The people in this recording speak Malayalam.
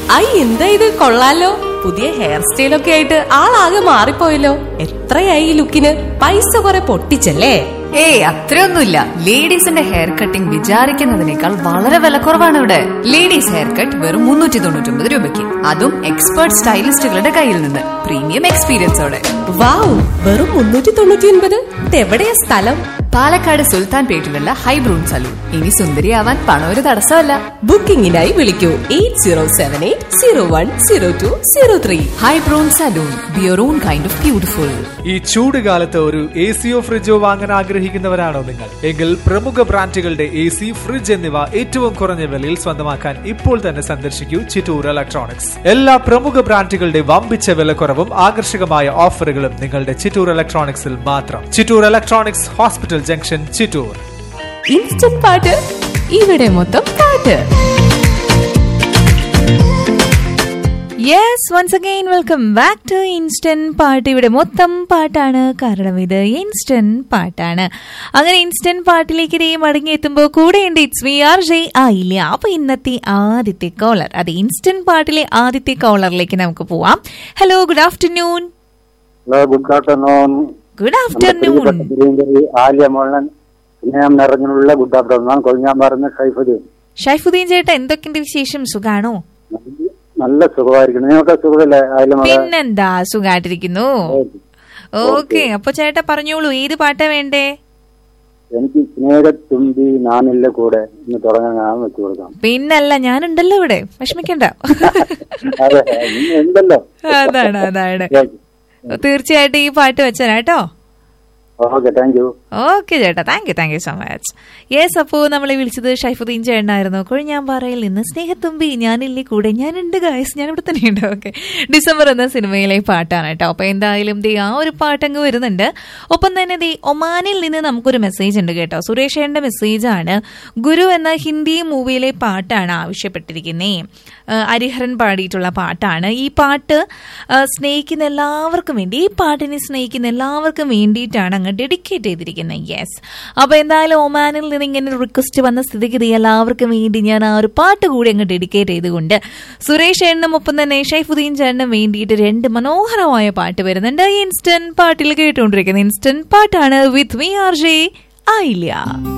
എന്താ ഇത് കൊള്ളാലോ. പുതിയ ഹെയർ സ്റ്റൈലൊക്കെ ആയിട്ട് ആളാകെ മാറിപ്പോയല്ലോ. എത്രയായി ഈ ലുക്കിന്? പൈസ കുറെ പൊട്ടിച്ചല്ലേ? ഏയ് അത്രയൊന്നുമില്ല. ലേഡീസിന്റെ ഹെയർ കട്ടിംഗ് വിചാരിക്കുന്നതിനേക്കാൾ വളരെ വിലക്കുറവാണ് ഇവിടെ. ലേഡീസ് ഹെയർ കട്ട് വെറും 399 രൂപയ്ക്ക്, അതും എക്സ്പേർട്ട് സ്റ്റൈലിസ്റ്റുകളുടെ കയ്യിൽ നിന്ന്, പ്രീമിയം എക്സ്പീരിയൻസോടെ. വാവ്, വെറും 399. എവിടെയാ സ്ഥലം? പാലക്കാട് സുൽത്താൻ പേട്ടിലുള്ള ഹൈബ്രൂൺ സലൂൺ. ഇനി സുന്ദരിയാവാൻ പണം ഒരു തടസ്സമല്ല. ബുക്കിംഗിനായി വിളിക്കൂ 8078010203. ഹൈബ്രൂൺ salon, beer on kind of beautiful. ഈ ചൂട് കാലത്ത് ഒരു എസിയോ ഫ്രിഡ്ജോ വാങ്ങാൻ ആഗ്രഹിക്കുന്നവരാണോ നിങ്ങൾ? എങ്കിൽ പ്രമുഖ ബ്രാൻഡുകളുടെ AC, ഫ്രിഡ്ജ് എന്നിവ ഏറ്റവും കുറഞ്ഞ വിലയിൽ സ്വന്തമാക്കാൻ ഇപ്പോൾ തന്നെ സന്ദർശിക്കൂ ചിറ്റൂർ ഇലക്ട്രോണിക്സ്. എല്ലാ പ്രമുഖ ബ്രാൻഡുകളുടെ വമ്പിച്ച വിലക്കുറവും ആകർഷകമായ ഓഫറുകളും നിങ്ങളുടെ ചിറ്റൂർ ഇലക്ട്രോണിക്സിൽ മാത്രം. Chittur electronics, hospital junction, Chittur. Instant പാട്ട്, ഇവിടെ മൊത്തം പാട്ട്. Yes, once again welcome back to instant പാട്ട്. ഇവിടെ മൊത്തം പാട്ടാണ്, കാരണം ഇത് ഇൻസ്റ്റന്റ് പാട്ടാണ്. അങ്ങനെ ഇൻസ്റ്റന്റ് പാട്ടിലേക്ക് മടങ്ങി എത്തുമ്പോൾ കൂടെയുണ്ട് ഇറ്റ്സ് മീ RJ ആയില്ല. അപ്പൊ ഇന്നത്തെ ആദ്യത്തെ കോളർ, അത് ഇൻസ്റ്റന്റ് പാട്ടിലെ ആദ്യത്തെ കോളറിലേക്ക് നമുക്ക് പോവാം. Hello, good afternoon. Hello, good afternoon. Good afternoon. സ്നേഹം നിറഞ്ഞുള്ള ഗുഡ് ആഫ്റ്റർനൂൺ. കൊഴിഞ്ഞാൻ പറഞ്ഞ ഷൈഫുദ്ദീൻ. ഷൈഫുദ്ദീൻ ചേട്ടാ, എന്തൊക്കെയുണ്ട് വിശേഷം? സുഖാണോ? നല്ല സുഖമായിരിക്കുന്നു. നിങ്ങൾക്ക് സുഖമില്ലേ? പിന്നെന്താ, സുഖമായിട്ടിരിക്കുന്നു. ഓക്കെ, അപ്പൊ ചേട്ടാ പറഞ്ഞോളൂ, ഏത് പാട്ടാ വേണ്ടേ? എനിക്ക് സ്നേഹത്തുമ്പി നാനില്ല കൂടെ ഇന്ന് തുടങ്ങാൻ ഞാൻ വെച്ചു കൊടുക്കാം. പിന്നല്ല, ഞാനുണ്ടല്ലോ ഇവിടെ, വിഷമിക്കണ്ട. അതെ, ഉണ്ടല്ലോ. അതാണ് തീർച്ചയായിട്ടും ഈ പാട്ട് വെച്ചാട്ടോ. Okay, thank you. ഓക്കെ ചേട്ടാ, thank you so much. Yes, അപ്പോൾ നമ്മളെ വിളിച്ചത് ഷൈഫുദ്ദീൻ ചേട്ടനായിരുന്നു. കൊഴിഞ്ഞാമ്പാറയിൽ നിന്ന്. സ്നേഹത്തുമ്പി ഞാനില്ലേ കൂടെ, ഞാനുണ്ട് ഗായ്സ്, ഞാനിവിടെ തന്നെ ഉണ്ട്. ഓക്കെ, ഡിസംബർ എന്ന സിനിമയിലെ പാട്ടാണ് കേട്ടോ. അപ്പൊ എന്തായാലും ആ ഒരു പാട്ടങ്ങ് വരുന്നുണ്ട്. ഒപ്പം തന്നെ ഒമാനിൽ നിന്ന് നമുക്കൊരു മെസ്സേജ് ഉണ്ട് കേട്ടോ. സുരേഷേന്റെ മെസ്സേജാണ്. ഗുരു എന്ന ഹിന്ദി മൂവിയിലെ പാട്ടാണ് ആവശ്യപ്പെട്ടിരിക്കുന്നത്. ഹരിഹരൻ പാടിയിട്ടുള്ള പാട്ടാണ്. ഈ പാട്ട് സ്നേഹിക്കുന്ന എല്ലാവർക്കും വേണ്ടി, ഈ പാട്ടിനെ സ്നേഹിക്കുന്ന എല്ലാവർക്കും വേണ്ടിയിട്ടാണ് അങ്ങ് ഡെഡിക്കേറ്റ് ചെയ്തിരിക്കുന്നത്. യെസ്, അപ്പൊ എന്തായാലും ഒമാനിൽ നിന്ന് ഇങ്ങനെ റിക്വസ്റ്റ് വന്ന സ്ഥിതിക്ക് എല്ലാവർക്കും വേണ്ടി ഞാൻ ആ ഒരു പാട്ട് കൂടി അങ്ങ് ഡെഡിക്കേറ്റ് ചെയ്തുകൊണ്ട് സുരേഷ് ചേട്ടനും ഒപ്പം തന്നെ ഷൈഫുദ്ദീൻ ചേട്ടനും വേണ്ടിയിട്ട് 2 മനോഹരമായ പാട്ട് വരുന്നുണ്ട്. ഇൻസ്റ്റന്റ് പാട്ടിൽ കേട്ടുകൊണ്ടിരിക്കുന്നത് ഇൻസ്റ്റന്റ് പാട്ടാണ് വിത്ത് മീ RJ ആയില്ല.